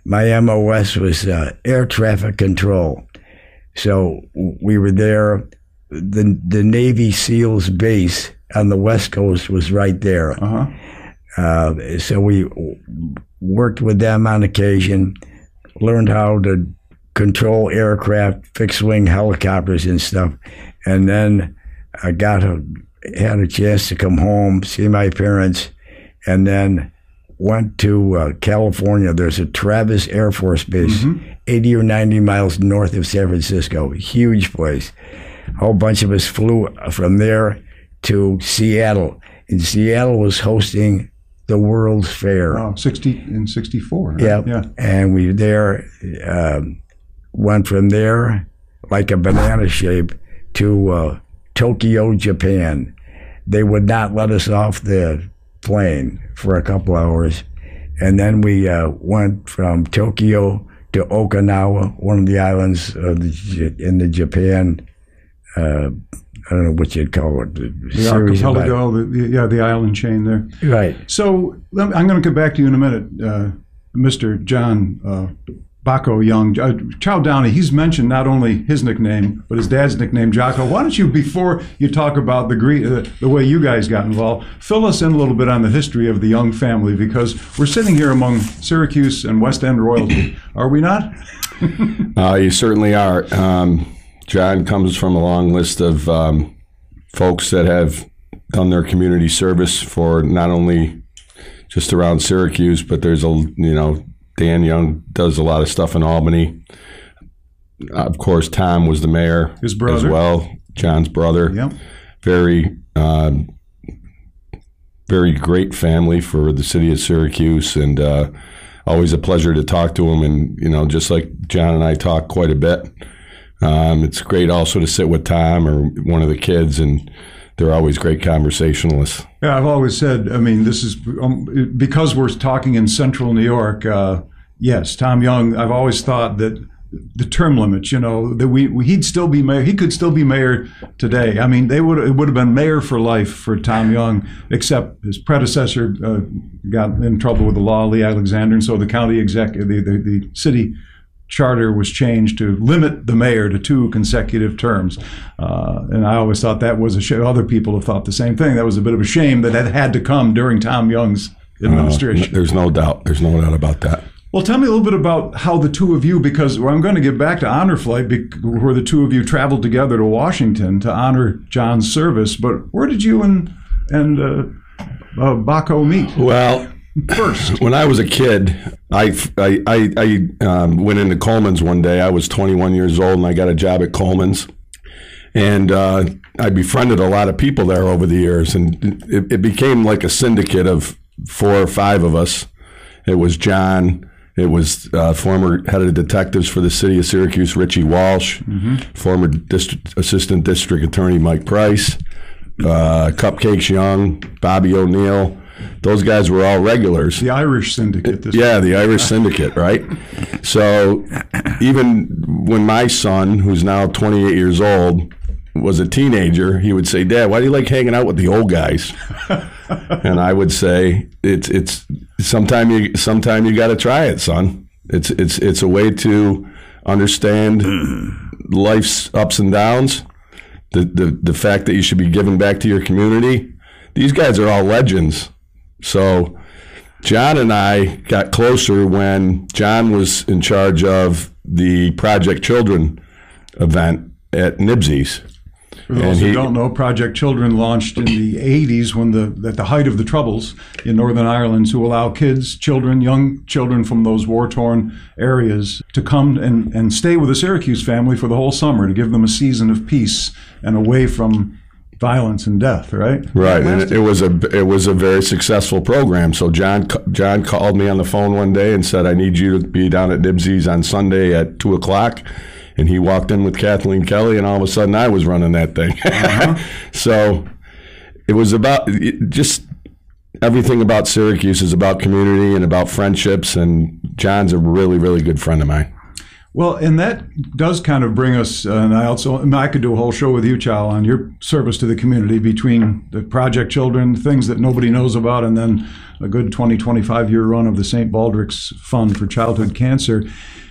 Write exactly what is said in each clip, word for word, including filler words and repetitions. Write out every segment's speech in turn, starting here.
my M O S was uh, air traffic control. So we were there. The the Navy SEALs base on the West Coast was right there. Uh-huh. Uh, so we worked with them on occasion, learned how to control aircraft, fixed-wing helicopters and stuff, and then I got a, had a chance to come home, see my parents, and then went to uh, California. There's a Travis Air Force Base, mm-hmm. eighty or ninety miles north of San Francisco, huge place. A whole bunch of us flew from there to Seattle, and Seattle was hosting the World's Fair. Wow, sixty in sixty-four. Right? Yep. Yeah, and we there um, went from there like a banana shape to uh, Tokyo, Japan. They would not let us off the plane for a couple hours, and then we uh, went from Tokyo to Okinawa, one of the islands of the, in the Japan. Uh, I don't know what you'd call it. The, the archipelago, the, the, yeah, the island chain there. Right. So let me, I'm going to come back to you in a minute, uh, Mister John uh, Baco Young. Uh, Chow Downey, he's mentioned not only his nickname, but his dad's nickname, Jocko. Why don't you, before you talk about the, uh, the way you guys got involved, fill us in a little bit on the history of the Young family, because we're sitting here among Syracuse and West End royalty, are we not? uh, you certainly are. Um, John comes from a long list of um, folks that have done their community service for not only just around Syracuse, but there's a, you know, Dan Young does a lot of stuff in Albany. Of course, Tom was the mayor His brother. as well, John's brother. Yep. Very, uh, very great family for the city of Syracuse, and uh, always a pleasure to talk to him. And, you know, just like John and I talk quite a bit. Um, it's great also to sit with Tom or one of the kids, and they're always great conversationalists. Yeah, I've always said, I mean, this is um, because we're talking in central New York. Uh, yes, Tom Young, I've always thought that the term limits, you know, that we, we he'd still be mayor. He could still be mayor today. I mean, they would it would have been mayor for life for Tom Young, except his predecessor uh, got in trouble with the law, Lee Alexander, and so the county exec, the, the, the city charter was changed to limit the mayor to two consecutive terms. Uh, and I always thought that was a shame. Other people have thought the same thing. That was a bit of a shame that that had to come during Tom Young's administration. Uh, there's no doubt. There's no doubt about that. Well, tell me a little bit about how the two of you, because well, I'm going to get back to Honor Flight, where the two of you traveled together to Washington to honor John's service. But where did you and, and uh, uh, Baco meet? Well, first, when I was a kid, I, I, I, I um, went into Coleman's one day. I was twenty-one years old, and I got a job at Coleman's. And uh, I befriended a lot of people there over the years, and it, it became like a syndicate of four or five of us. It was John. It was uh, former head of detectives for the city of Syracuse, Richie Walsh, mm-hmm. former district, assistant district attorney Mike Price, uh, Cupcakes Young, Bobby O'Neill. Those guys were all regulars. The Irish syndicate. This yeah, the Irish syndicate, right? So even when my son, who's now twenty-eight years old, was a teenager, he would say, "Dad, why do you like hanging out with the old guys?" And I would say, "It's it's sometime you sometime you got to try it, son. It's it's it's a way to understand life's ups and downs, the the the fact that you should be giving back to your community. These guys are all legends." So John and I got closer when John was in charge of the Project Children event at Nibsies. For those who don't know, Project Children launched in the eighties when the at the height of the Troubles in Northern Ireland to allow kids, children, young children from those war-torn areas to come and, and stay with a Syracuse family for the whole summer, to give them a season of peace and away from violence and death, right? Right, and it, it was a it was a very successful program. So John John called me on the phone one day and said, "I need you to be down at Nibsies on Sunday at two o'clock." And he walked in with Kathleen Kelly, and all of a sudden I was running that thing. Uh-huh. So it was about it just everything about Syracuse is about community and about friendships. And John's a really, really good friend of mine. Well, and that does kind of bring us, uh, and I also, and I could do a whole show with you, Chow, on your service to the community between the Project Children, things that nobody knows about, and then a good twenty, twenty-five year run of the Saint Baldrick's Fund for Childhood Cancer.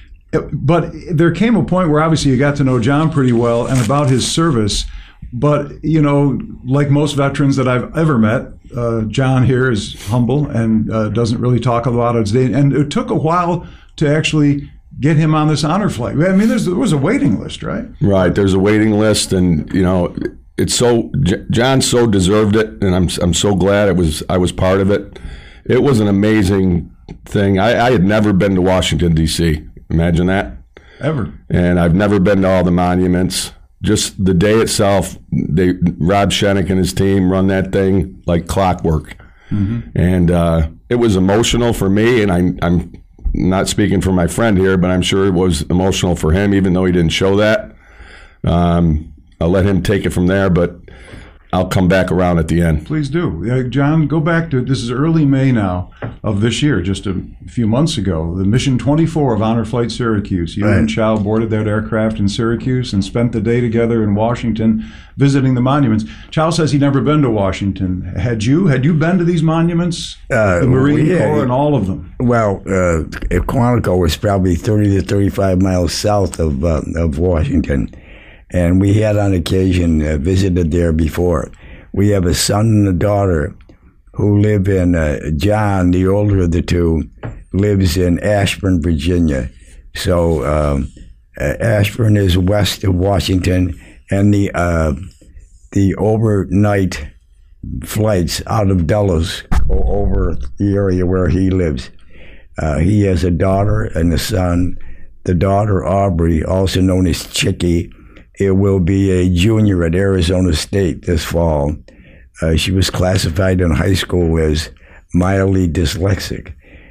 But there came a point where obviously you got to know John pretty well and about his service. But, you know, like most veterans that I've ever met, uh, John here is humble and uh, doesn't really talk about his day. And it took a while to actually get him on this honor flight. I mean, there's, there was a waiting list, right? Right. There's a waiting list, and you know, it's so John so deserved it, and I'm I'm so glad it was I was part of it. It was an amazing thing. I, I had never been to Washington D C Imagine that. Ever. And I've never been to all the monuments. Just the day itself, they Rob Shenick and his team run that thing like clockwork, mm-hmm. and uh, it was emotional for me, and I, I'm. not speaking for my friend here, but I'm sure it was emotional for him, even though he didn't show that. Um, I'll let him take it from there, but I'll come back around at the end. Please do. Uh, John, go back to, this is early May now of this year, just a few months ago, the Mission twenty-four of Honor Flight Syracuse. You right. and Chow boarded that aircraft in Syracuse and spent the day together in Washington visiting the monuments. Chow says he'd never been to Washington. Had you? Had you been to these monuments? Uh, the Marine yeah, Corps and all of them? Well, uh, Quantico was probably thirty to thirty-five miles south of, uh, of Washington. And we had on occasion uh, visited there before. We have a son and a daughter who live in, uh, John, the older of the two, lives in Ashburn, Virginia. So um, uh, Ashburn is west of Washington, and the uh, the overnight flights out of Dulles go over the area where he lives. Uh, he has a daughter and a son. The daughter, Aubrey, also known as Chicky, it will be a junior at Arizona State this fall. Uh, she was classified in high school as mildly dyslexic.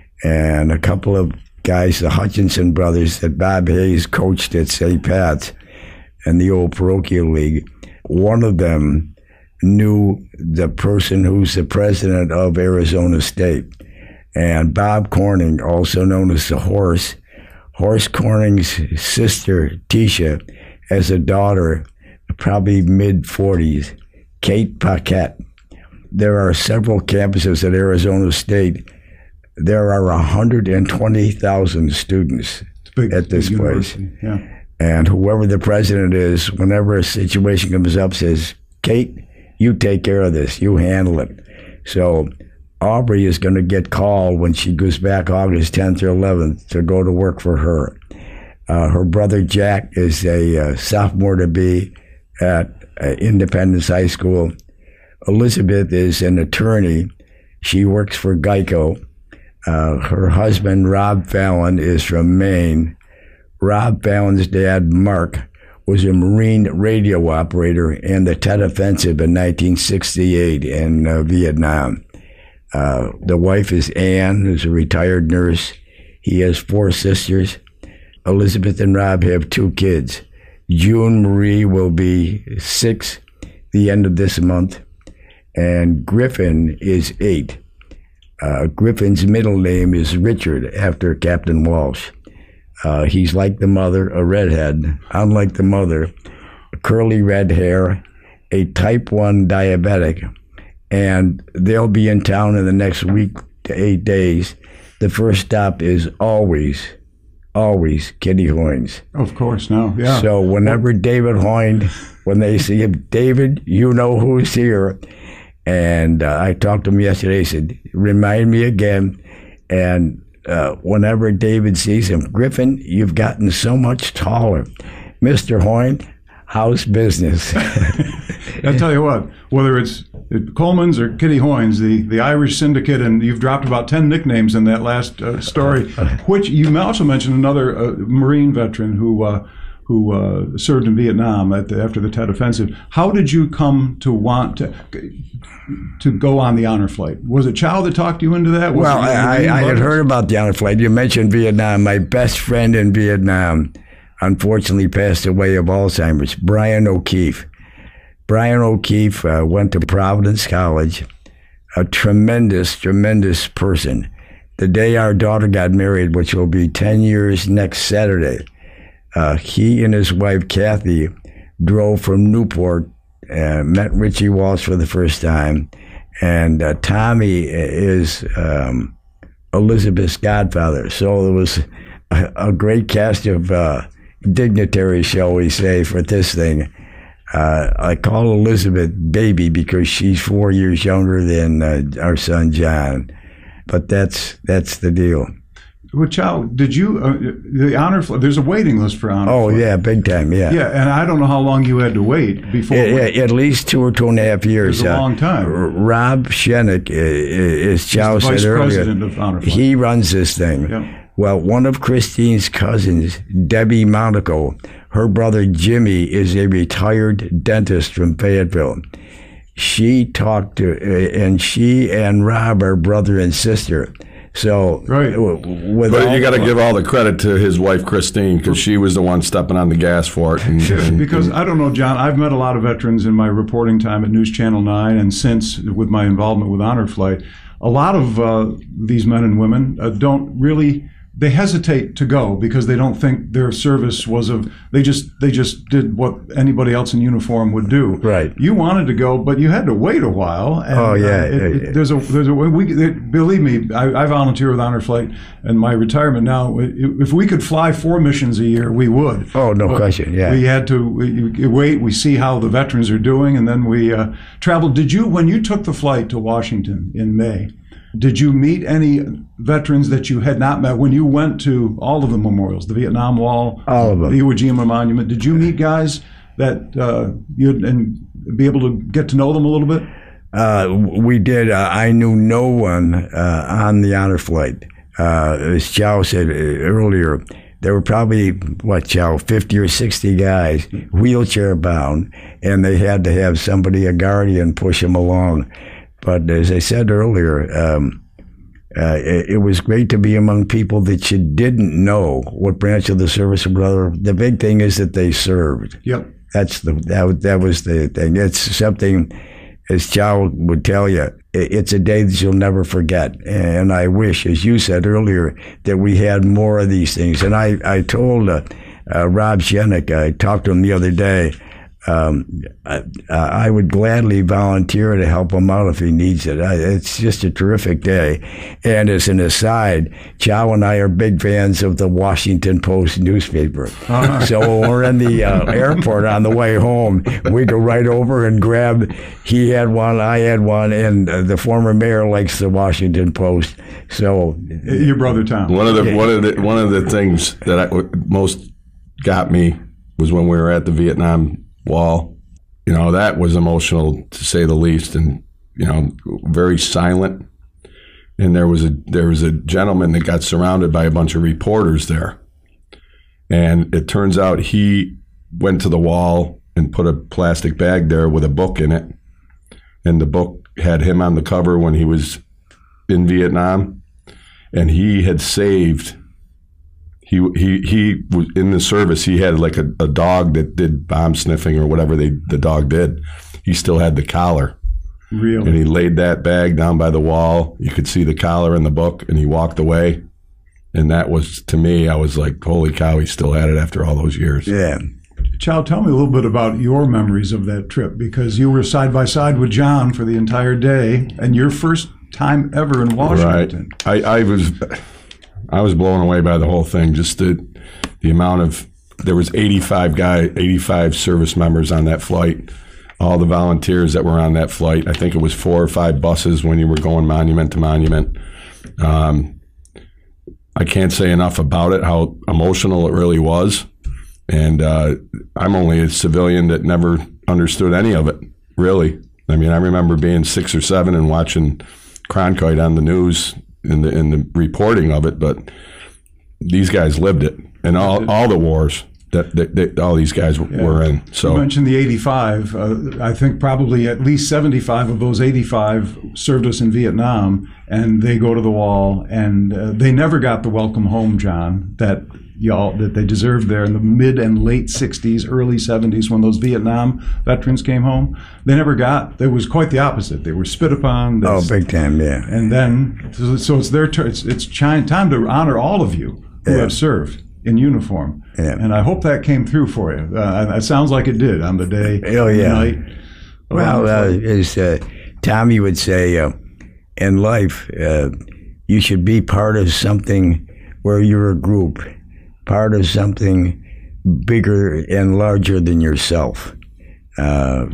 And a couple of guys, the Hutchinson brothers that Bob Hayes coached at Saint Pat's and the old parochial league, one of them knew the person who's the president of Arizona State. And Bob Corning, also known as the Horse, Horace Corning's sister, Tisha, has a daughter, probably mid forties, Kate Paquette. There are several campuses at Arizona State. There are one hundred twenty thousand students big, at this place. Yeah. And whoever the president is, whenever a situation comes up, says, Kate, you take care of this. You handle it. So Aubrey is going to get called when she goes back August tenth or eleventh to go to work for her. Uh, her brother Jack is a uh, sophomore to be at uh, Independence High School. Elizabeth is an attorney. She works for Geico. Uh, her husband, Rob Fallon, is from Maine. Rob Fallon's dad, Mark, was a Marine radio operator in the Tet Offensive in nineteen sixty-eight in uh, Vietnam. Uh, the wife is Ann, who's a retired nurse. He has four sisters. Elizabeth and Rob have two kids. June Marie will be six the end of this month, and Griffin is eight. Uh, Griffin's middle name is Richard, after Captain Walsh. Uh, he's like the mother, a redhead. Unlike the mother, curly red hair, a type one diabetic, and they'll be in town in the next week to eight days. The first stop is always Always Kitty Hoynes. Of course, no, yeah. So whenever David Hoyne, when they see him, David, you know who's here. And uh, I talked to him yesterday. He said, remind me again. And uh, whenever David sees him, Griffin, you've gotten so much taller. Mister Hoyne, how's business? I'll tell you what, whether it's Coleman's or Kitty Hoynes, the, the Irish Syndicate, and you've dropped about ten nicknames in that last uh, story, which you also mentioned another uh, Marine veteran who uh, who uh, served in Vietnam at the, after the Tet Offensive. How did you come to want to to go on the honor flight? Was it Chow that talked you into that? Was well, I, I had heard about the honor flight. You mentioned Vietnam. My best friend in Vietnam unfortunately passed away of Alzheimer's, Brian O'Keefe. Brian O'Keefe uh, went to Providence College, a tremendous, tremendous person. The day our daughter got married, which will be ten years next Saturday, uh, he and his wife Kathy drove from Newport, uh, met Richie Walsh for the first time, and uh, Tommy is um, Elizabeth's godfather. So there was a, a great cast of uh, dignitaries, shall we say, for this thing. Uh, I call Elizabeth baby because she's four years younger than uh, our son John, but that's that's the deal. Well, Chow, did you uh, the honor? There's a waiting list for honor. Oh flight. yeah, big time. Yeah, yeah, and I don't know how long you had to wait before. At, at least two or two and a half years. It's a uh, long time. Rob Shenick, as Chow said Vice earlier, President of Honor Flight. He runs this thing. Yeah. Well, one of Christine's cousins, Debbie Monaco, her brother Jimmy is a retired dentist from Fayetteville. She talked to, and she and Rob are brother and sister. So, right. with but you got to the, give all the credit to his wife Christine, because she was the one stepping on the gas for it. And, and, because I don't know, John, I've met a lot of veterans in my reporting time at News Channel nine, and since with my involvement with Honor Flight, a lot of uh, these men and women uh, don't really. They hesitate to go because they don't think their service was of. They just they just did what anybody else in uniform would do. Right. You wanted to go, but you had to wait a while. And, oh yeah. Uh, it, it, there's a there's a we it, believe me. I, I volunteer with Honor Flight, and my retirement now. If we could fly four missions a year, we would. Oh no but question. Yeah. We had to we, wait. We see how the veterans are doing, and then we uh, traveled. Did you when you took the flight to Washington in May? Did you meet any veterans that you had not met when you went to all of the memorials, the Vietnam Wall, all of them, the Iwo Jima Monument? Did you meet guys that uh, you'd and be able to get to know them a little bit? Uh, we did. Uh, I knew no one uh, on the honor flight. Uh, as Chow said earlier, there were probably, what, Chow, fifty or sixty guys, wheelchair bound, and they had to have somebody, a guardian, push them along. But as I said earlier, um, uh, it, it was great to be among people that you didn't know what branch of the service or brother. The big thing is that they served. Yep. That's the that that was the thing. It's something, as Chow would tell you, it's a day that you'll never forget. And I wish, as you said earlier, that we had more of these things. And I, I told uh, uh, Rob Shenick, I talked to him the other day, Um, I, I would gladly volunteer to help him out if he needs it. I, it's just a terrific day. And as an aside, Chow and I are big fans of the Washington Post newspaper. Uh-huh. So when we're in the uh, airport on the way home, we go right over and grab, he had one, I had one, and uh, the former mayor likes the Washington Post. So your brother Tom. One of the one of the one of the things that I, most got me was when we were at the Vietnam Wall. You know, that was emotional to say the least, and you know, very silent. And there was a there was a gentleman that got surrounded by a bunch of reporters there, and it turns out he went to the wall and put a plastic bag there with a book in it, and the book had him on the cover when he was in Vietnam, and he had saved. He he he was in the service. He had like a, a dog that did bomb sniffing or whatever they the dog did. He still had the collar. Really? And he laid that bag down by the wall. You could see the collar in the book, and he walked away. And that was, to me, I was like, holy cow, he still had it after all those years. Yeah. Chow, tell me a little bit about your memories of that trip, because you were side by side with John for the entire day, and your first time ever in Washington. Right. I, I was... I was blown away by the whole thing. Just the the amount of there was eighty-five guys, eighty-five service members on that flight. All the volunteers that were on that flight. I think it was four or five buses when you were going monument to monument. Um, I can't say enough about it. How emotional it really was. And uh, I'm only a civilian that never understood any of it. Really. I mean, I remember being six or seven and watching Cronkite on the news. In the in the reporting of it, but these guys lived it, and all, all the wars that, that, that all these guys w- yeah. were in. So you mentioned the eighty-five. Uh, I think probably at least seventy-five of those eighty-five served us in Vietnam, and they go to the wall, and uh, they never got the welcome home, John, that y'all that they deserved there in the mid and late sixties, early seventies, when those Vietnam veterans came home. They never got. It was quite the opposite. They were spit upon. Oh, big time, yeah. And then, so, so it's their turn. It's, it's time to honor all of you who yeah. have served. in uniform. Yeah. And I hope that came through for you. Uh, it sounds like it did on the day, Oh, yeah. the night. Well, uh, as uh, Tommy would say, uh, in life, uh, you should be part of something where you're a group, part of something bigger and larger than yourself. Uh,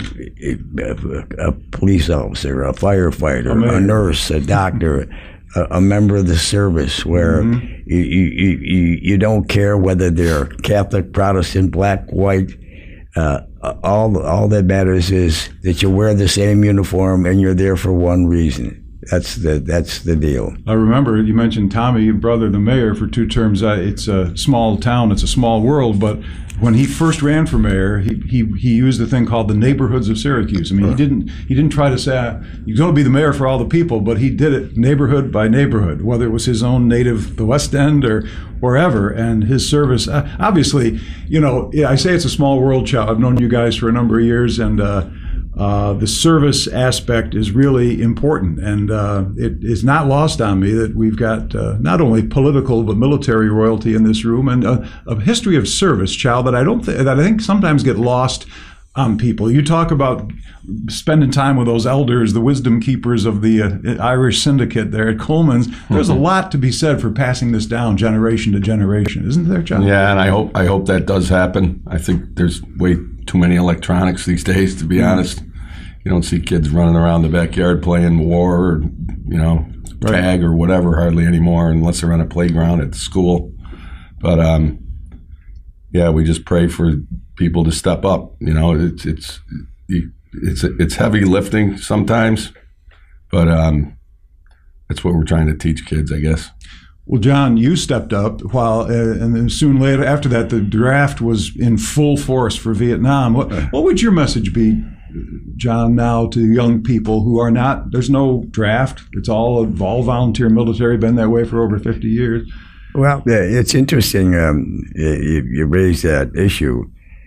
a police officer, a firefighter, a nurse, a doctor, a, a member of the service, where mm-hmm. you, you, you, you don't care whether they're Catholic, Protestant, black, white. Uh, all all that matters is that you wear the same uniform and you're there for one reason. That's the that's the deal. I remember you mentioned Tommy, your brother, the mayor, for two terms. Uh, it's a small town, it's a small world, but when he first ran for mayor, he he, he used a thing called the neighborhoods of Syracuse. I mean, he didn't he didn't try to say uh, he's going to be the mayor for all the people, but he did it neighborhood by neighborhood, whether it was his own native, the West End, or wherever. And his service, uh, obviously, you know, yeah, I say it's a small world, Chow. I've known you guys for a number of years, and uh, Uh, the service aspect is really important, and uh, it is not lost on me that we've got uh, not only political but military royalty in this room, and a, a history of service, Chow, that I don't th- that I think sometimes get lost on people. You talk about spending time with those elders, the wisdom keepers of the uh, Irish syndicate there at Coleman's. There's mm-hmm. a lot to be said for passing this down generation to generation, isn't there, Chow? Yeah, and I hope I hope that does happen. I think there's way too many electronics these days, to be mm-hmm. honest. You don't see kids running around the backyard playing war or, you know, right. tag or whatever hardly anymore, unless they're on a playground at school. But, um, yeah, we just pray for people to step up. You know, it's it's it's it's heavy lifting sometimes, but um, that's what we're trying to teach kids, I guess. Well, John, you stepped up while, uh, and then soon later after that, the draft was in full force for Vietnam. What, what would your message be, John, now to young people who are not, there's no draft. It's all, all volunteer military, been that way for over fifty years. Well, it's interesting um, you, you raised that issue.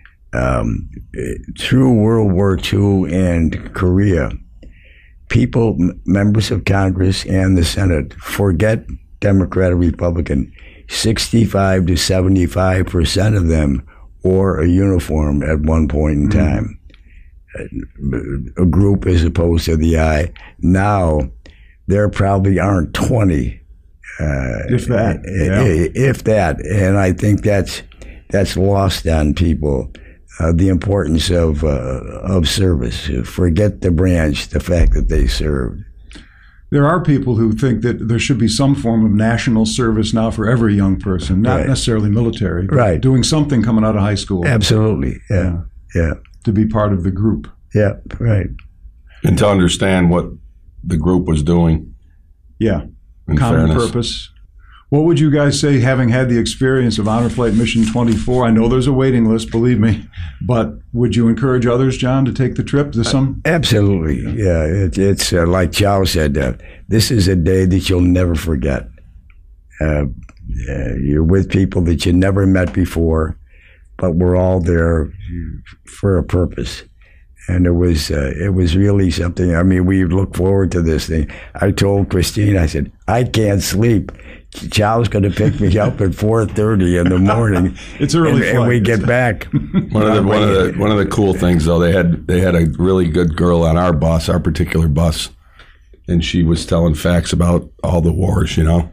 Um, through World War Two and Korea, people, members of Congress and the Senate, forget Democrat or Republican. sixty-five to seventy-five percent of them wore a uniform at one point in time. Mm-hmm. A group as opposed to the eye. Now, there probably aren't twenty. Uh, if that. Yeah. If that. And I think that's that's lost on people. Uh, the importance of uh, of service. Forget the branch, the fact that they served. There are people who think that there should be some form of national service now for every young person, not right. necessarily military, but right. doing something coming out of high school. Absolutely, yeah, yeah. yeah. To be part of the group. Yeah, right. And to understand what the group was doing. Yeah, in common fairness. purpose. What would you guys say, having had the experience of Honor Flight Mission twenty-four? I know there's a waiting list, believe me, but would you encourage others, John, to take the trip to some? Uh, absolutely, yeah. It, it's uh, like Chow said, uh, this is a day that you'll never forget. Uh, uh, you're with people that you never met before, but we're all there for a purpose. And it was uh, it was really something. I mean, we look forward to this thing. I told Christine, I said, I can't sleep. Chow's going to pick me up at four thirty in the morning. It's early, and, and we get back. One of the one of the one of the cool things, though, they had they had a really good girl on our bus, our particular bus, and she was telling facts about all the wars, you know.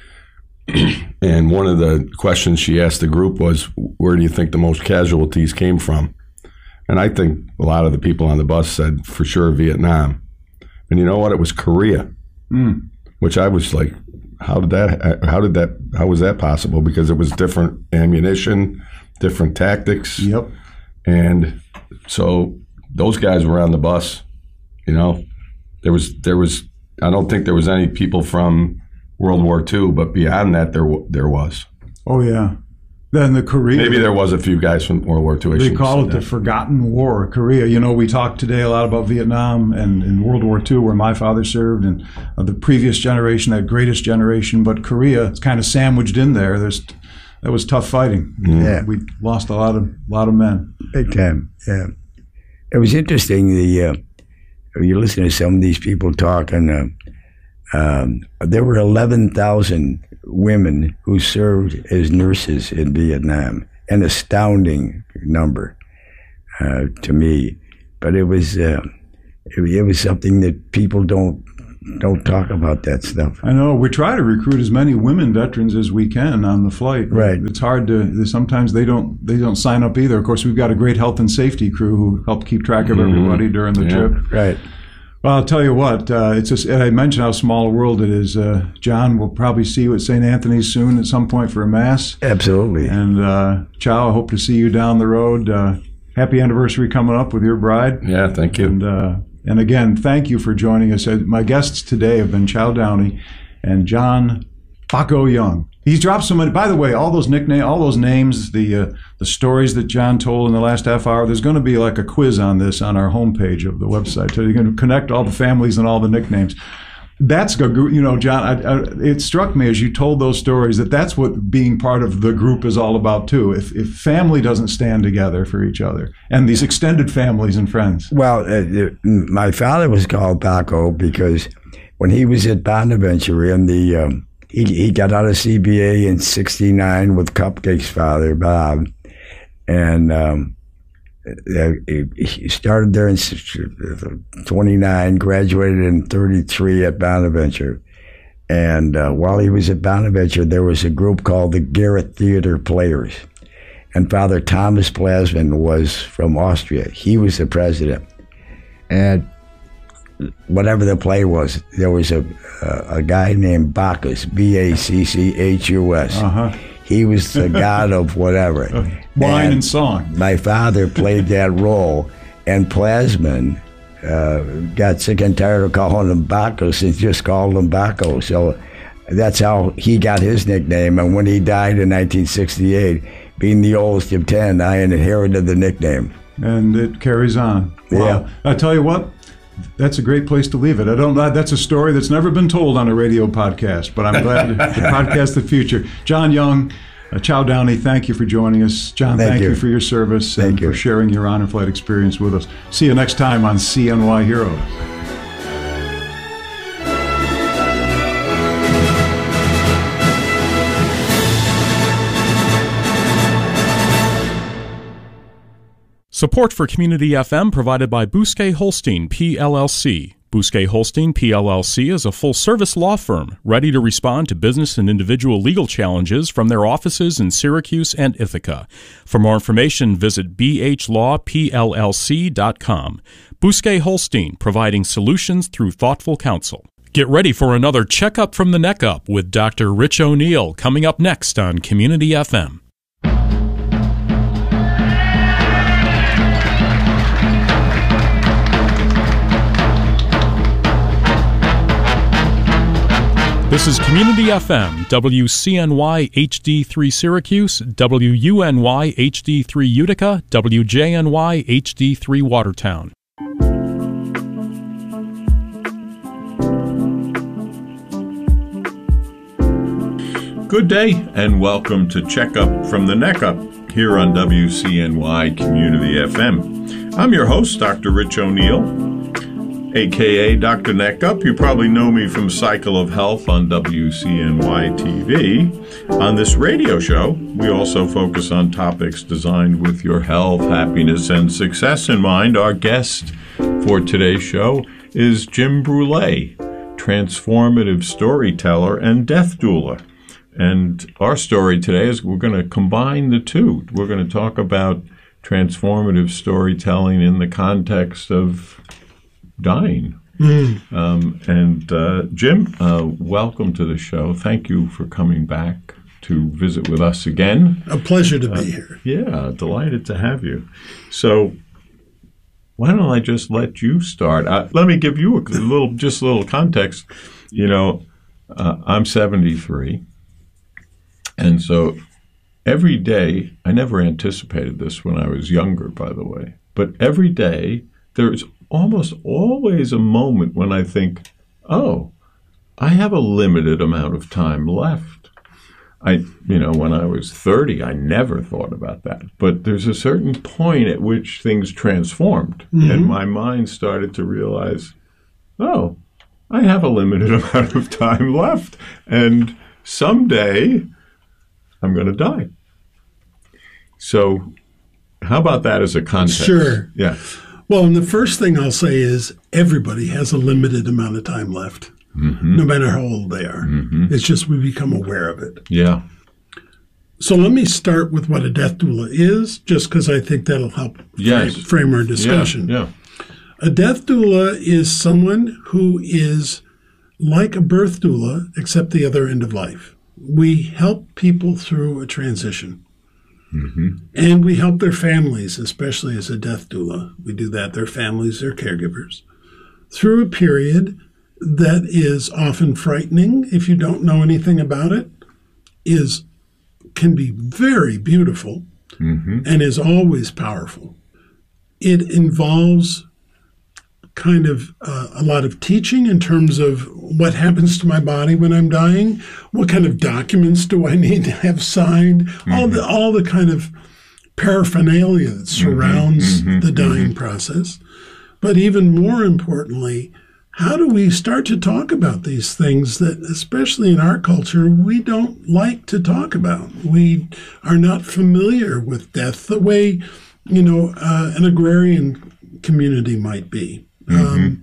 And one of the questions she asked the group was, "Where do you think the most casualties came from?" And I think a lot of the people on the bus said, for sure, Vietnam. And you know what? It was Korea, mm. which I was like, how did that, how did that, how was that possible? Because it was different ammunition, different tactics. Yep. And so those guys were on the bus, you know. There was, there was, I don't think there was any people from World War Two, but beyond that, there there was. Oh, yeah. Then the Korea. Maybe there was a few guys from World War Two. They call it the Forgotten War, Korea. You know, we talked today a lot about Vietnam and, and World War Two, where my father served, and uh, the previous generation, that greatest generation. But Korea is kind of sandwiched in there. There's that was tough fighting. Mm. Yeah, we lost a lot of lot of men. Big time. Yeah, it was interesting. The uh, you listen to some of these people talk, and uh, um, there were eleven thousand women who served as nurses in Vietnam, an astounding number uh, to me. But it was uh, it, it was something that people don't don't talk about that stuff. I know. We try to recruit as many women veterans as we can on the flight. Right. It's hard to. Sometimes they don't. They don't sign up either. Of course, we've got a great health and safety crew who help keep track of Mm-hmm. everybody during the Yeah. trip. Right. Well, I'll tell you what. Uh, it's just. I mentioned how small a world it is. Uh, John, we'll probably see you at Saint Anthony's soon at some point for a mass. Absolutely. And uh, Chow, I hope to see you down the road. Uh, happy anniversary coming up with your bride. Yeah, thank you. And uh, and again, thank you for joining us. Uh, My guests today have been Chow Downey and John Baco Young. He's dropped so many. By the way, all those nicknames, all those names, the uh, the stories that John told in the last half hour. There's going to be like a quiz on this on our homepage of the website. So you're going to connect all the families and all the nicknames. That's good. You know, John, I, I, it struck me as you told those stories that that's what being part of the group is all about too. If, if family doesn't stand together for each other, and these extended families and friends. Well, uh, my father was called Baco because when he was at Bonaventure in the, um, he, he got out of C B A in sixty-nine with Cupcake's father, Bob. And um, he started there in twenty-nine, graduated in thirty-three at Bonaventure. And uh, while he was at Bonaventure, there was a group called the Garrett Theater Players. And Father Thomas Plasman was from Austria. He was the president. And whatever the play was, there was a a, a guy named Bacchus, B A C C H U S. Uh-huh. He was the god of whatever. Wine and, and song. My father played that role, and Plasman uh, got sick and tired of calling him Bacchus and just called him Baco. So that's how he got his nickname. And when he died in nineteen sixty-eight, being the oldest of ten, I inherited the nickname. And it carries on. Wow. Yeah. I tell you what, that's a great place to leave it. I don't know. That's a story that's never been told on a radio podcast, but I'm glad to podcast the future. John Young, uh, Chow Downey, thank you for joining us. John, thank, Thank you. you. for your service Thank and you. for sharing your honor flight experience with us. See you next time on C N Y Heroes. Support for Community F M provided by Bousquet Holstein, P L L C. Bousquet Holstein, P L L C is a full-service law firm ready to respond to business and individual legal challenges from their offices in Syracuse and Ithaca. For more information, visit b h law p l l c dot com. Bousquet Holstein, providing solutions through thoughtful counsel. Get ready for another Checkup from the Neck Up with Doctor Rich O'Neill coming up next on Community F M. This is Community F M, W C N Y H D three Syracuse, W U N Y H D three Utica, W J N Y H D three Watertown. Good day and welcome to Checkup from the Neck Up here on W C N Y Community F M. I'm your host, Doctor Rich O'Neill, a k a. Doctor Neckup. You probably know me from Cycle of Health on W C N Y T V. On this radio show, we also focus on topics designed with your health, happiness, and success in mind. Our guest for today's show is Jim Brule, transformative storyteller and death doula. And our story today is we're going to combine the two. We're going to talk about transformative storytelling in the context of dying. Mm. Um, and uh, Jim, uh, welcome to the show. Thank you for coming back to visit with us again. A pleasure to be uh, here. Yeah, delighted to have you. So why don't I just let you start? Uh, let me give you a little, just a little context. You know, uh, I'm seventy-three. And so every day, I never anticipated this when I was younger, by the way, but every day there's almost always a moment when I think, oh, I have a limited amount of time left. I, you know, when I was thirty, I never thought about that. But there's a certain point at which things transformed, mm-hmm. and my mind started to realize, oh, I have a limited amount of time left. And someday I'm going to die. So how about that as a context? Sure. Yeah. Well, and the first thing I'll say is everybody has a limited amount of time left, mm-hmm. no matter how old they are. Mm-hmm. It's just we become aware of it. Yeah. So let me start with what a death doula is, just because I think that'll help yes. frame, frame our discussion. Yeah, yeah. A death doula is someone who is like a birth doula, except the other end of life. We help people through a transition. Mm-hmm. And we help their families, especially as a death doula. We do that, their families, their caregivers, through a period that is often frightening if you don't know anything about it, is can be very beautiful, mm-hmm. and is always powerful. It involves kind of uh, a lot of teaching in terms of what happens to my body when I'm dying, what kind of documents do I need to have signed, mm-hmm. all the all the kind of paraphernalia that surrounds mm-hmm. the dying mm-hmm. process. But even more importantly, how do we start to talk about these things that, especially in our culture, we don't like to talk about? We are not familiar with death the way, you know, uh, an agrarian community might be. Mm-hmm. Um,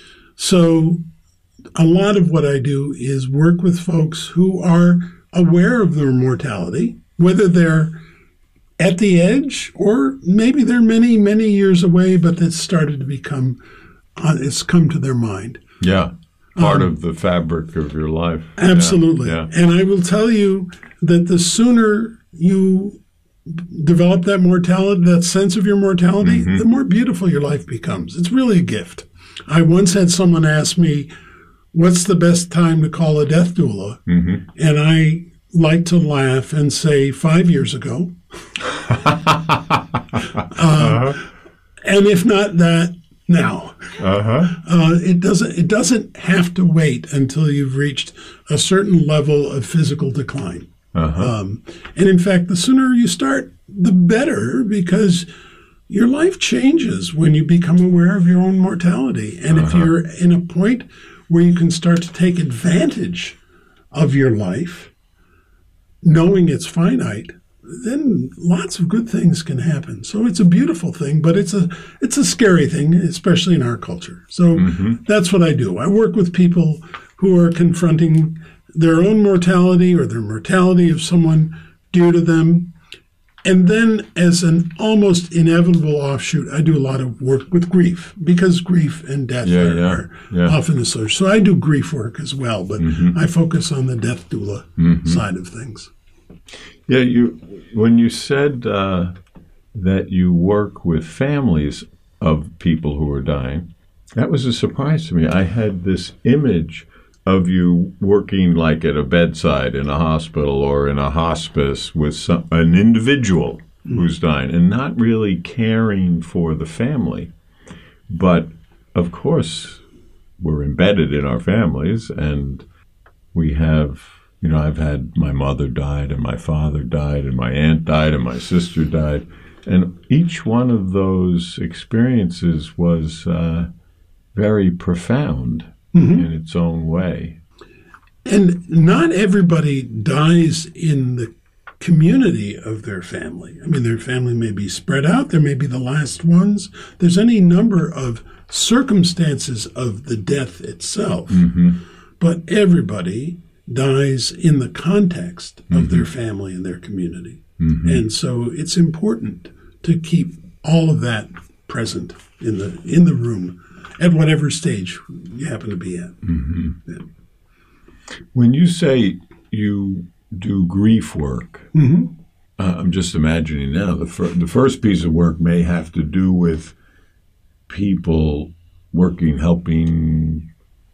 so a lot of what I do is work with folks who are aware of their mortality, whether they're at the edge or maybe they're many, many years away, but it's started to become, uh, it's come to their mind. Yeah, part um, of the fabric of your life. Absolutely. Yeah, yeah. And I will tell you that the sooner you develop that mortality, that sense of your mortality, mm-hmm. the more beautiful your life becomes. It's really a gift. I once had someone ask me, what's the best time to call a death doula? Mm-hmm. And I like to laugh and say five years ago. uh, uh-huh. And if not that, now. Uh-huh. Uh, it doesn't it doesn't have to wait until you've reached a certain level of physical decline. Uh-huh. Um, and in fact, the sooner you start, the better, because your life changes when you become aware of your own mortality. And uh-huh. if you're in a point where you can start to take advantage of your life, knowing it's finite, then lots of good things can happen. So it's a beautiful thing, but it's a it's a scary thing, especially in our culture. So mm-hmm. that's what I do. I work with people who are confronting their own mortality or their mortality of someone dear to them. And then as an almost inevitable offshoot, I do a lot of work with grief, because grief and death yeah, are, yeah, are yeah. often associated. So I do grief work as well, but mm-hmm. I focus on the death doula mm-hmm. side of things. Yeah, you when you said uh, that you work with families of people who are dying, that was a surprise to me. I had this image of you working like at a bedside in a hospital or in a hospice with some, an individual mm-hmm. who's dying, and not really caring for the family. But, of course, we're embedded in our families, and we have... You know, I've had my mother died, and my father died, and my aunt died, and my sister died. And each one of those experiences was uh, very profound mm-hmm. in its own way. And not everybody dies in the community of their family. I mean, their family may be spread out. There may be the last ones. There's any number of circumstances of the death itself. Mm-hmm. But everybody dies in the context of mm-hmm. their family and their community. Mm-hmm. And so it's important to keep all of that present in the in the room at whatever stage you happen to be at. Mm-hmm. Yeah. When you say you do grief work, mm-hmm. uh, I'm just imagining now, the, fir- the first piece of work may have to do with people working, helping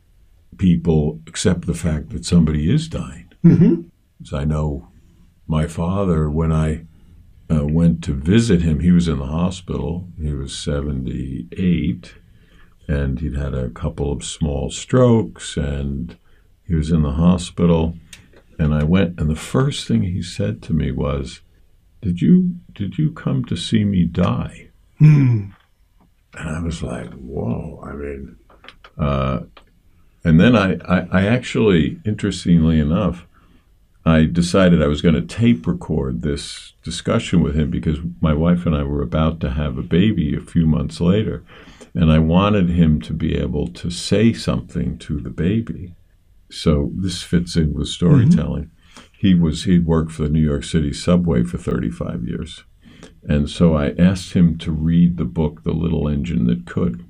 people accept the fact that somebody is dying. Mm-hmm. As I know, my father, when I uh, went to visit him, he was in the hospital. He was seventy-eight, and he'd had a couple of small strokes, and he was in the hospital. And I went, and the first thing he said to me was, "Did you did you come to see me die?" Mm. And I was like, "Whoa!" I mean. Uh, And then I, I, I actually, interestingly enough, I decided I was going to tape record this discussion with him because my wife and I were about to have a baby a few months later, and I wanted him to be able to say something to the baby. So this fits in with storytelling. Mm-hmm. He was he'd worked for the New York City subway for thirty-five years, and so I asked him to read the book The Little Engine That Could,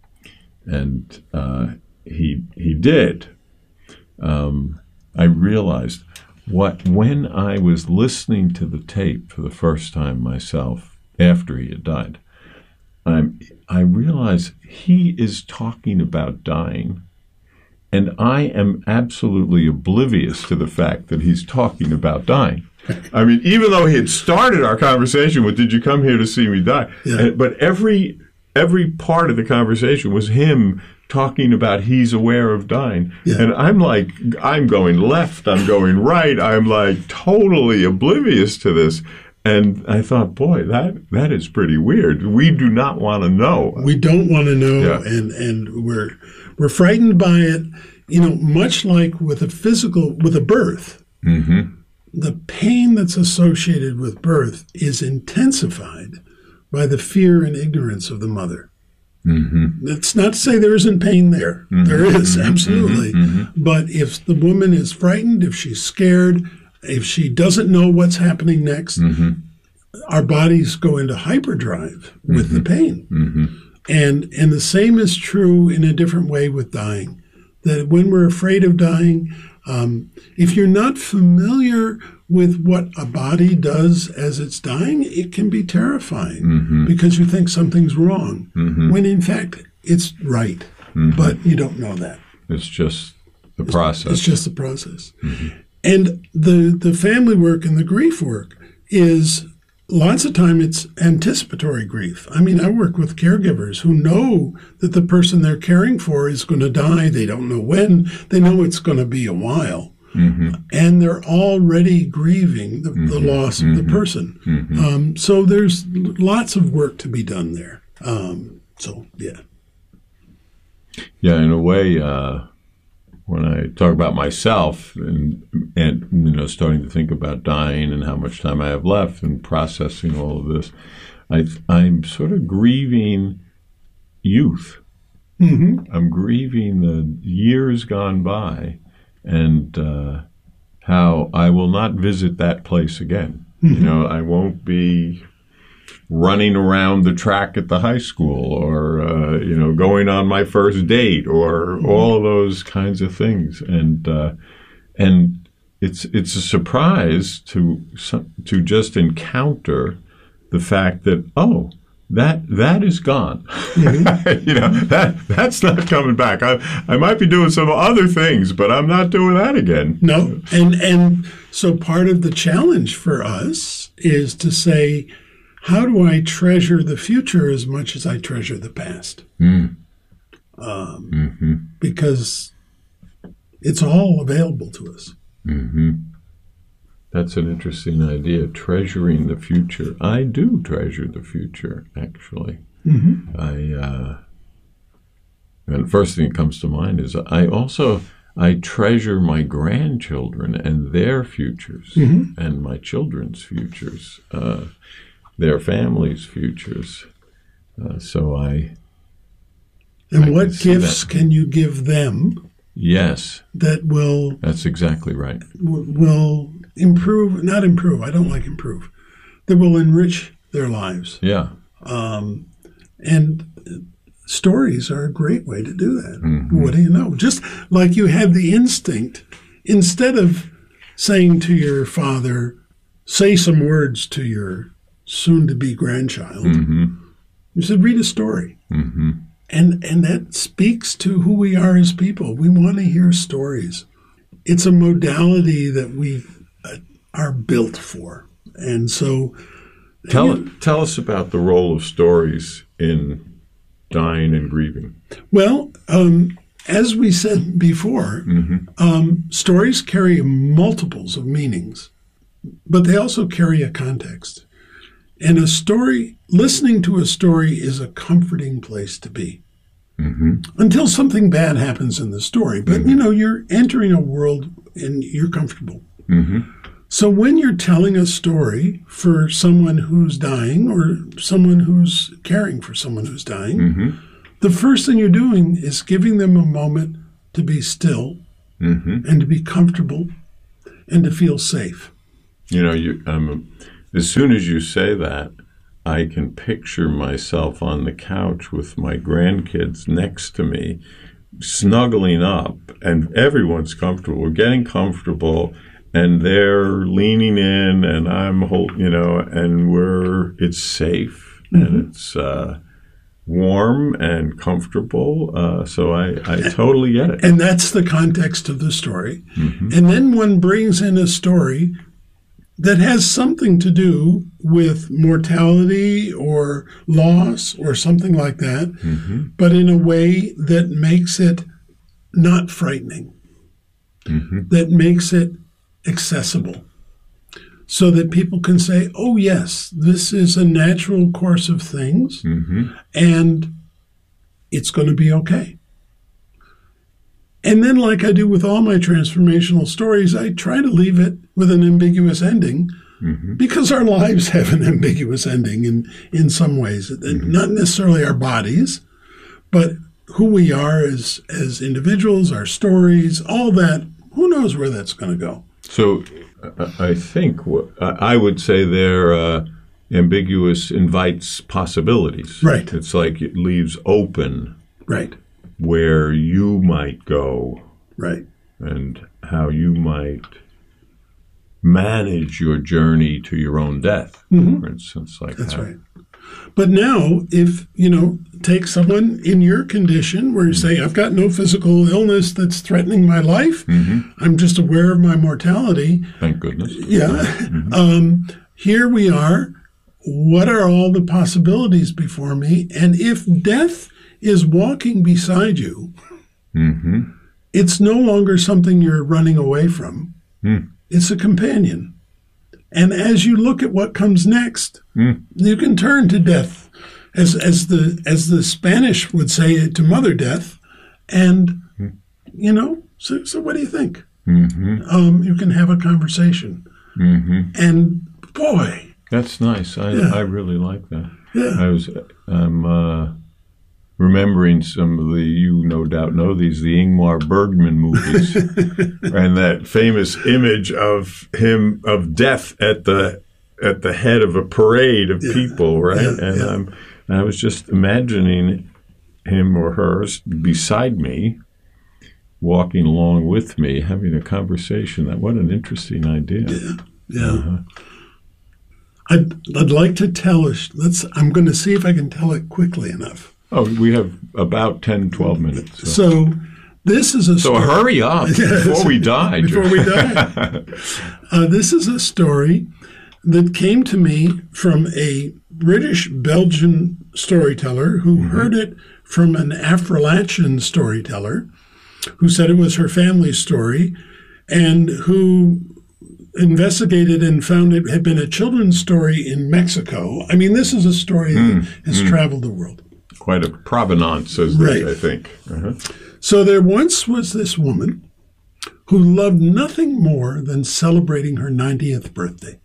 and uh, he he did. Um, I realized what when I was listening to the tape for the first time myself after he had died, I'm, I realized he is talking about dying, and I am absolutely oblivious to the fact that he's talking about dying. I mean, even though he had started our conversation with, "Did you come here to see me die?" Yeah. And, but every every part of the conversation was him talking about he's aware of dying. Yeah. And I'm like, I'm going left, I'm going right, I'm like totally oblivious to this. And I thought, boy, that that is pretty weird. We do not want to know. We don't want to know, Yeah. and, and we're we're frightened by it. You know, much like with a physical, with a birth, Mm-hmm. the pain that's associated with birth is intensified by the fear and ignorance of the mother. Mm-hmm. It's not to say there isn't pain there. Mm-hmm. There is, Mm-hmm. absolutely. Mm-hmm. But if the woman is frightened, if she's scared, if she doesn't know what's happening next, Mm-hmm. our bodies go into hyperdrive with Mm-hmm. the pain. Mm-hmm. And and the same is true in a different way with dying. That when we're afraid of dying, um, if you're not familiar with what a body does as it's dying, it can be terrifying Mm-hmm. because you think something's wrong, Mm-hmm. when in fact it's right. Mm-hmm. But you don't know that. It's just the process. It's just the process. And the the family work and the grief work is lots of time it's anticipatory grief. I mean, I work with caregivers who know that the person they're caring for is going to die. They don't know when. They know it's going to be a while. Mm-hmm. And they're already grieving the, the loss of the person. Mm-hmm. Um, so there's lots of work to be done there. Um, so, yeah. Yeah, in a way, uh, when I talk about myself and, and, you know, starting to think about dying and how much time I have left and processing all of this, I, I'm sort of grieving youth. Mm-hmm. I'm grieving the years gone by and uh, how I will not visit that place again. Mm-hmm. You know, I won't be running around the track at the high school or, uh, you know, going on my first date or all of those kinds of things. And uh, and it's it's a surprise to to just encounter the fact that, oh, that that is gone. Mm-hmm. You know, that that's not coming back. I I might be doing some other things, but I'm not doing that again. No. And, and so part of the challenge for us is to say, how do I treasure the future as much as I treasure the past? Mm. Um, Mm-hmm. Because it's all available to us. Mm-hmm. That's an interesting idea, treasuring the future. I do treasure the future, actually. Mm-hmm. I, uh, and the first thing that comes to mind is I also, I treasure my grandchildren and their futures Mm-hmm. and my children's futures, uh, their families' futures. Uh, so I, And I what can see gifts that. can you give them yes, that will that's exactly right. will improve, not improve, I don't like improve, that will enrich their lives. Yeah. Um, and stories are a great way to do that. Mm-hmm. What do you know? Just like you had the instinct, instead of saying to your father, say some words to your soon-to-be grandchild, Mm-hmm. you said, read a story. Mm-hmm. And and that speaks to who we are as people. We want to hear stories. It's a modality that we uh, are built for. And so... Tell you know, tell us about the role of stories in dying and grieving. Well, um, as we said before, Mm-hmm. um, stories carry multiples of meanings, but they also carry a context. And a story, listening to a story is a comforting place to be. Mm-hmm. Until something bad happens in the story. But, Mm-hmm. you know, you're entering a world and you're comfortable. Mm-hmm. So when you're telling a story for someone who's dying or someone who's caring for someone who's dying, Mm-hmm. the first thing you're doing is giving them a moment to be still Mm-hmm. and to be comfortable and to feel safe. You know, you um, as soon as you say that, I can picture myself on the couch with my grandkids next to me, snuggling up, and everyone's comfortable. We're getting comfortable, and they're leaning in, and I'm holding, you know, and we're it's safe Mm-hmm. and it's uh, warm and comfortable. Uh, so I, I totally get it. And that's the context of the story. Mm-hmm. And then one brings in a story that has something to do with mortality or loss or something like that, Mm-hmm. but in a way that makes it not frightening, Mm-hmm. that makes it accessible, so that people can say, oh, yes, this is a natural course of things, Mm-hmm. and it's going to be okay. And then, like I do with all my transformational stories, I try to leave it with an ambiguous ending, Mm-hmm. because our lives have an ambiguous ending in, in some ways. Mm-hmm. Not necessarily our bodies, but who we are as, as individuals, our stories, all that. Who knows where that's going to go? So uh, I think what, I would say there uh, ambiguous invites possibilities. Right. It's like it leaves open Right, where you might go right. and how you might manage your journey to your own death, Mhm. for instance. Like That's how- right. But now, if, you know, take someone in your condition where you say, I've got no physical illness that's threatening my life, Mhm. I'm just aware of my mortality. Thank goodness. Yeah. Um, here we are. What are all the possibilities before me? And if death is walking beside you, Mm-hmm. it's no longer something you're running away from. Mm. It's a companion. And as you look at what comes next, Mm. you can turn to death, as as the as the Spanish would say, to Mother Death, and you know. So, so what do you think? Mm-hmm. Um, you can have a conversation, Mm-hmm. and boy, That's nice. I, Yeah. I really like that. yeah, I was I'm uh, remembering some of the, you no doubt know these, the Ingmar Bergman movies, and that famous image of him of death at the at the head of a parade of Yeah. people, right? Yeah, and yeah. um, I was just imagining him or her beside me, walking along with me, having a conversation. That what an interesting idea. yeah, yeah. Uh-huh. I'd I'd like to tell us. Let's. I'm going to see if I can tell it quickly enough. Oh, we have about ten, twelve minutes. So, So, this is a so story. hurry up before we die. Before we die. Uh, this is a story that came to me from a British-Belgian storyteller who heard it from an Afro-Latin storyteller who said it was her family story, and who investigated and found it had been a children's story in Mexico. I mean, this is a story that has traveled the world. Quite a provenance, as Right. they, I think. Uh-huh. So there once was this woman who loved nothing more than celebrating her ninetieth birthday.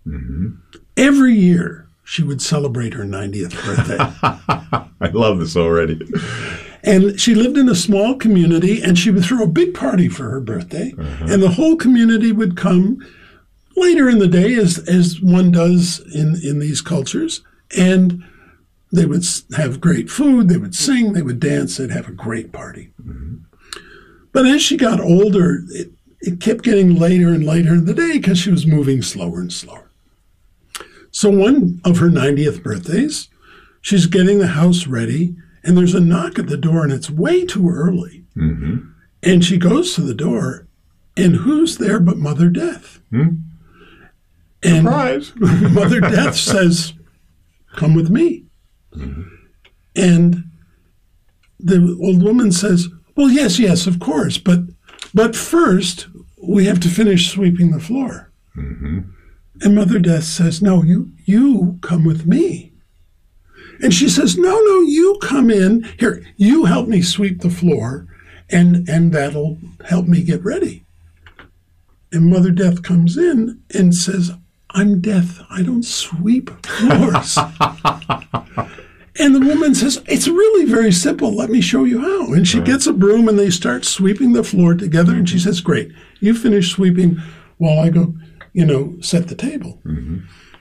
Every year she would celebrate her ninetieth birthday. I love this already. And she lived in a small community, and she would throw a big party for her birthday. And the whole community would come later in the day, as, as one does in, in these cultures. And they would s- have great food, they would sing, they would dance, they'd have a great party. But as she got older, it, it kept getting later and later in the day because she was moving slower and slower. So one of her ninetieth birthdays, she's getting the house ready, and there's a knock at the door, and it's way too early. Mm-hmm. And she goes to the door, and who's there but Mother Death? Hmm? And Surprise. Mother Death says, come with me. And the old woman says, well, yes, yes, of course, but but first we have to finish sweeping the floor. Mm-hmm. And Mother Death says, no, you you come with me. And she says, no, no, you come in. Here, you help me sweep the floor, and, and that'll help me get ready. And Mother Death comes in and says, I'm Death. I don't sweep floors. And the woman says, it's really very simple. Let me show you how. And she right. gets a broom and they start sweeping the floor together. And she says, great, you finish sweeping while I go, you know, set the table. Mm-hmm.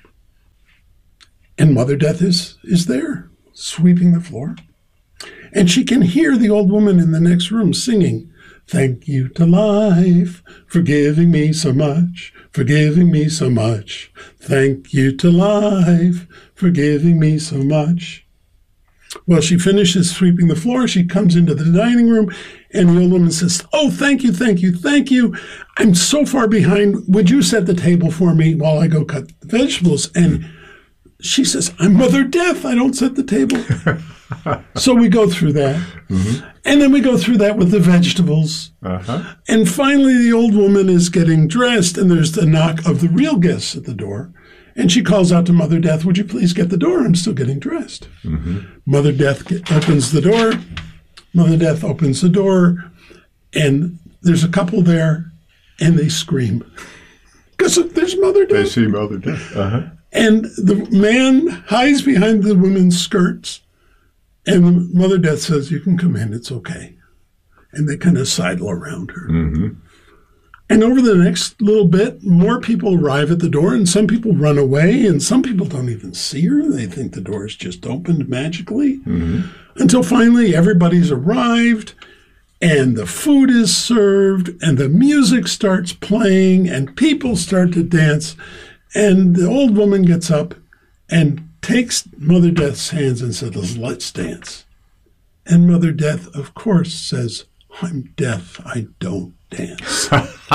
And Mother Death is, is there sweeping the floor. And she can hear the old woman in the next room singing, thank you to life for giving me so much, for giving me so much. Thank you to life for giving me so much. Well, she finishes sweeping the floor. She comes into the dining room, and the old woman says, oh, thank you, thank you, thank you. I'm so far behind. Would you set the table for me while I go cut the vegetables? And she says, I'm Mother Death. I don't set the table. So we go through that. Mm-hmm. And then we go through that with the vegetables. Uh-huh. And finally, the old woman is getting dressed, and there's the knock of the real guests at the door. And she calls out to Mother Death, would you please get the door? I'm still getting dressed. Mm-hmm. Mother Death get, opens the door. Mother Death opens the door, and there's a couple there, and they scream. Because there's Mother Death. They see Mother Death. Uh-huh. And the man hides behind the women's skirts, and Mother Death says, you can come in, it's okay. And they kind of sidle around her. Mm-hmm. And over the next little bit, more people arrive at the door, and some people run away, and some people don't even see her. They think the door is just opened magically. Mm-hmm. Until finally everybody's arrived, and the food is served, and the music starts playing, and people start to dance. And the old woman gets up and takes Mother Death's hands and says, let's dance. And Mother Death, of course, says, I'm Death, I don't dance.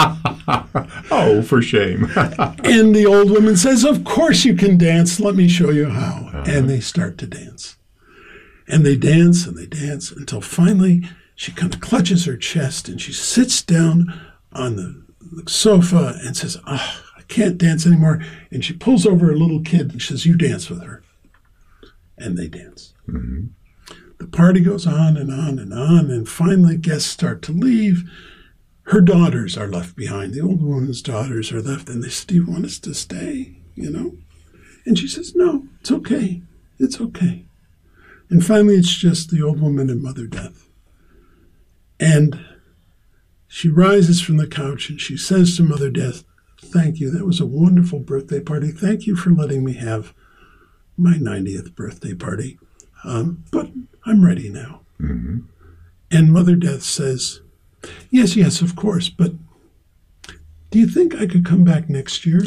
Oh, for shame. And the old woman says, of course you can dance. Let me show you how. Uh-huh. And they start to dance. And they dance and they dance until finally she kind of clutches her chest and she sits down on the, the sofa and says, oh, I can't dance anymore. And she pulls over a little kid and she says, you dance with her. And they dance. Mm-hmm. The party goes on and on and on, and finally guests start to leave. Her daughters are left behind. The old woman's daughters are left, and they say, do you want us to stay, you know? And she says, no, it's okay. It's okay. And finally, it's just the old woman and Mother Death. And she rises from the couch, and she says to Mother Death, thank you. That was a wonderful birthday party. Thank you for letting me have my ninetieth birthday party. Um, but I'm ready now. Mm-hmm. And Mother Death says, yes, yes, of course, but do you think I could come back next year?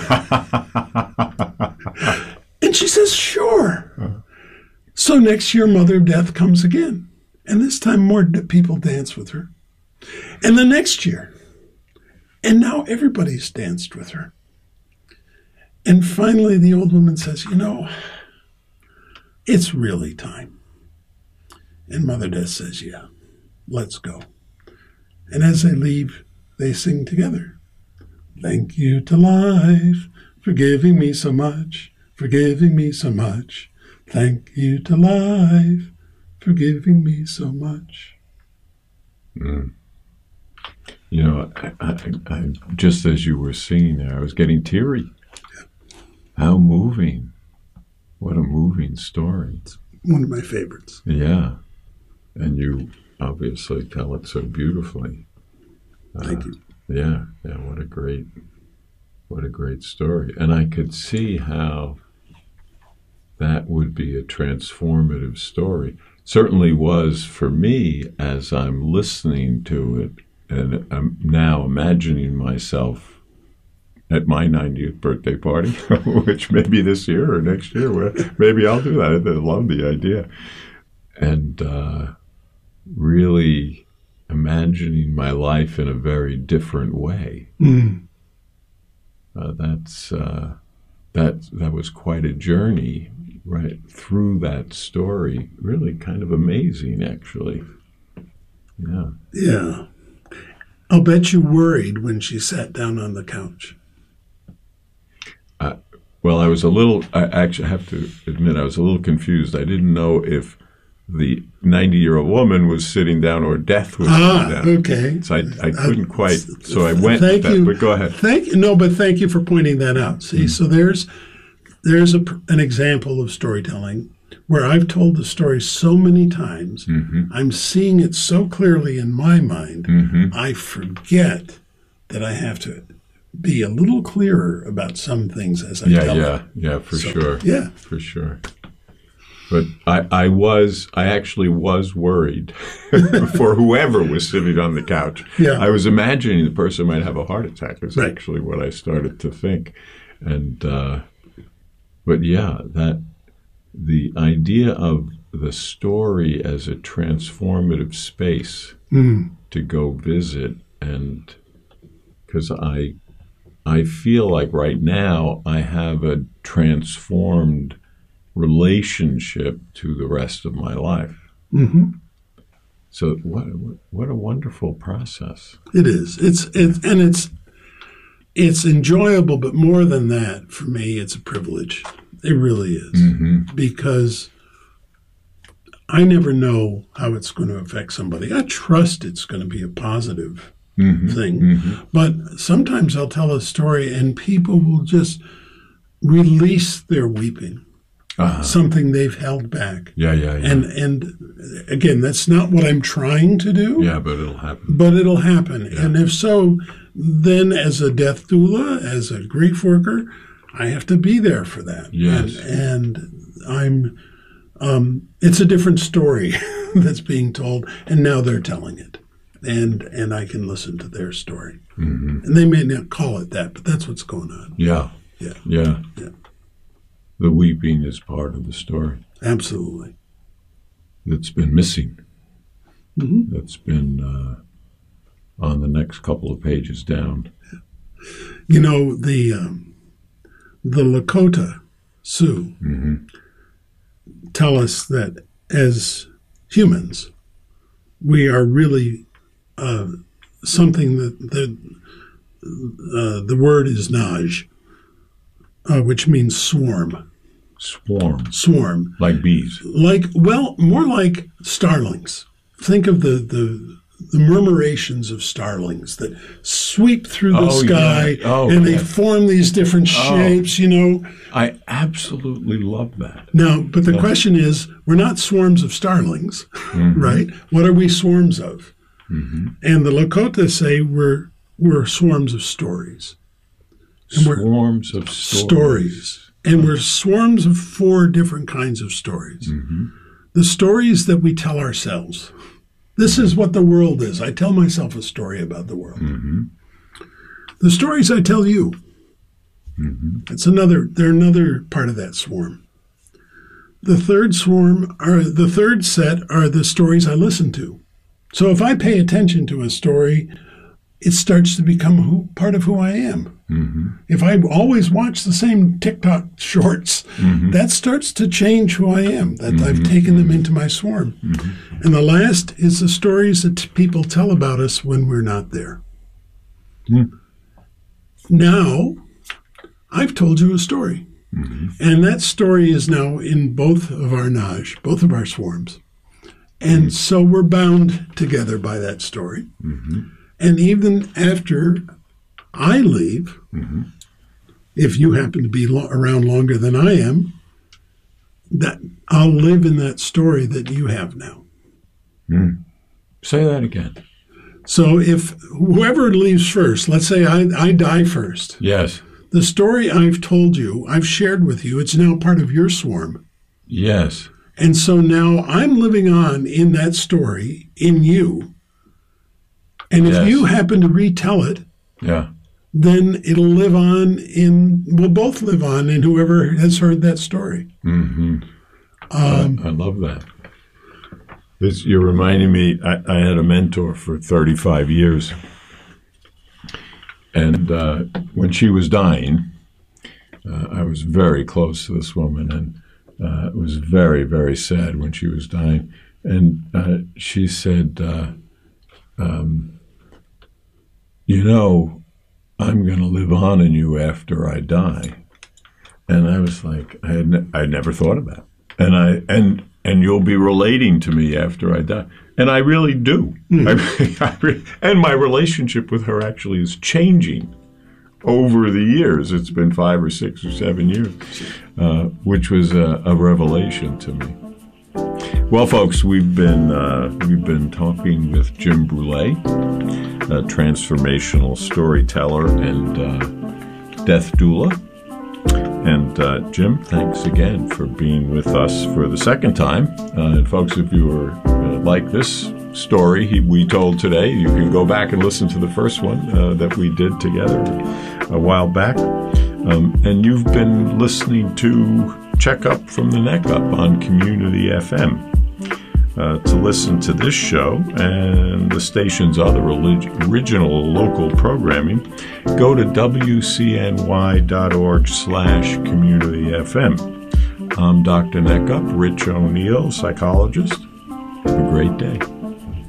And she says, sure. Uh-huh. So next year, Mother Death comes again. And this time more people dance with her. And the next year. And now everybody's danced with her. And finally, the old woman says, you know, it's really time. And Mother Death says, yeah, let's go. And as they leave, they sing together. Thank you to life for giving me so much, for giving me so much. Thank you to life for giving me so much. Mm. You know, I, I, I, just as you were singing there, I was getting teary. Yeah. How moving. What a moving story. It's one of my favorites. Yeah. And you obviously tell it so beautifully. Thank uh, you. Yeah. Yeah. What a great, what a great story. And I could see how that would be a transformative story. Certainly was for me as I'm listening to it, and I'm now imagining myself at my ninetieth birthday party, which may be this year or next year. Well, maybe I'll do that. I love the idea. And uh, really imagining my life in a very different way. Mm. Uh, that's uh, that that was quite a journey right through that story. Really kind of amazing, actually. Yeah. Yeah. I'll bet you worried when she sat down on the couch. Uh, well, I was a little, I actually have to admit, I was a little confused. I didn't know if the ninety-year-old woman was sitting down, or death was Ah, sitting down. okay. So I, I couldn't Uh, quite, so I went Thank with that, you. but go ahead. Thank you. No, but thank you for pointing that out. See, so there's there's a, an example of storytelling where I've told the story so many times, Mm-hmm. I'm seeing it so clearly in my mind, Mm-hmm. I forget that I have to be a little clearer about some things as I Yeah, tell yeah, it. yeah, for So, sure. yeah. For sure. But I, I was, I actually was worried for whoever was sitting on the couch. Yeah. I was imagining the person might have a heart attack. Is Right. actually what I started to think. And, uh, but yeah, that, the idea of the story as a transformative space Mm. to go visit, and because I, I feel like right now I have a transformed relationship to the rest of my life. hmm So what what a wonderful process. It is. It's it, and it's it's enjoyable, but more than that, for me, it's a privilege. It really is, Mm-hmm. because I never know how it's going to affect somebody. I trust it's going to be a positive Mm-hmm. thing, Mm-hmm. but sometimes I'll tell a story and people will just release their weeping, Uh-huh. something they've held back. Yeah, yeah, yeah. And and again, that's not what I'm trying to do. yeah, but it'll happen. But it'll happen. Yeah. And if so, then as a death doula, as a grief worker, I have to be there for that. Yes. And, and I'm, um, it's a different story that's being told, and now they're telling it. And and I can listen to their story. Mm-hmm. And they may not call it that, but that's what's going on. Yeah, Yeah, yeah. Yeah. The weeping is part of the story absolutely. that's been missing. Mhm. That's been uh, on the next couple of pages down. You know, the, um, the Lakota Sioux Mm-hmm. tell us that as humans, we are really uh, something that the uh, the word is Naj, uh, which means swarm. Swarm, Swarm, like bees. like well, more like starlings. Think of the the. The murmurations of starlings that sweep through the Oh, sky, yeah. Oh, and they yeah. form these different shapes, you know. I absolutely love that. Now, but the question is, we're not swarms of starlings, right? What are we swarms of? Mm-hmm. And the Lakota say we're we're swarms of stories. And we're- Swarms of stories. Stories. And we're swarms of four different kinds of stories. Mm-hmm. The stories that we tell ourselves. This is what the world is. I tell myself a story about the world. Mm-hmm. The stories I tell you. Mm-hmm. It's another, they're another part of that swarm. The third swarm are, the third set are the stories I listen to. So if I pay attention to a story, it starts to become who, part of who I am. Mm-hmm. If I always watch the same TikTok shorts, Mm-hmm. that starts to change who I am, that I've taken them into my swarm. Mm-hmm. And the last is the stories that t- people tell about us when we're not there. Mm. Now, I've told you a story. Mm-hmm. And that story is now in both of our Naj, both of our swarms. And so we're bound together by that story. Mm-hmm. And even after I leave, Mm-hmm. if you happen to be lo- around longer than I am, that I'll live in that story that you have now. Mm. Say that again. So if whoever leaves first, let's say I, I die first, Yes. the story I've told you, I've shared with you, it's now part of your swarm. Yes. And so now I'm living on in that story in you. And if Yes. you happen to retell it, Yeah. then it'll live on in, we'll both live on in whoever has heard that story. Mm-hmm. Um, I, I love that. This, you're reminding me, I, I had a mentor for thirty-five years. And uh, when she was dying, uh, I was very close to this woman, and uh, it was very, very sad when she was dying. And uh, she said, uh, um, you know, I'm going to live on in you after I die. And I was like, I had ne- I never thought about it. and I and and you'll be relating to me after I die. And I really do. Mm. I, I re- and my relationship with her actually is changing over the years. It's been five or six or seven years, uh, which was a, a revelation to me. Well, folks, we've been uh, we've been talking with Jim Brule, a transformational storyteller and uh, death doula. And uh, Jim, thanks again for being with us for the second time. Uh, and folks, if you were uh, like this story he, we told today, you can go back and listen to the first one uh, that we did together a while back. Um, and you've been listening to Check Up from the Neck Up on Community F M. Uh, to listen to this show and the station's other relig- original local programming, go to W C N Y dot org slash community F M. I'm Doctor Neckup, Rich O'Neill, psychologist. Have a great day.